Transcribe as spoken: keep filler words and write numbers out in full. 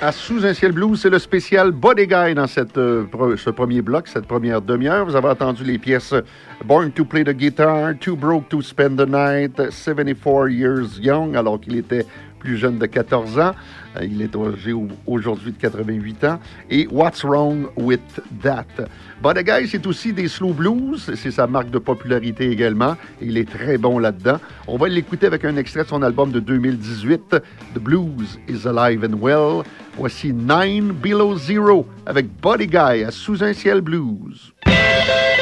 à Sous un ciel blues, c'est le spécial Buddy Guy dans cette, euh, ce premier bloc, cette première demi-heure. Vous avez entendu les pièces Born to Play the Guitar, Too Broke to Spend the Night, seventy-four Years Young, alors qu'il était plus jeune de quatorze ans. Il est âgé aujourd'hui de quatre-vingt-huit ans. Et What's Wrong with That? Buddy Guy, c'est aussi des slow blues. C'est sa marque de popularité également. Il est très bon là-dedans. On va l'écouter avec un extrait de son album de deux mille dix-huit, The Blues is Alive and Well. Voici Nine Below Zero avec Buddy Guy à Sous un ciel blues.